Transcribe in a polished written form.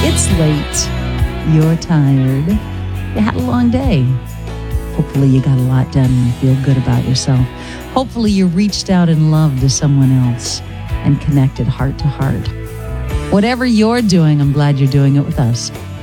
It's late. You're tired. You had a long day. Hopefully you got a lot done and you feel good about yourself. Hopefully you reached out in love to someone else and connected heart to heart. Whatever you're doing, I'm glad you're doing it with us.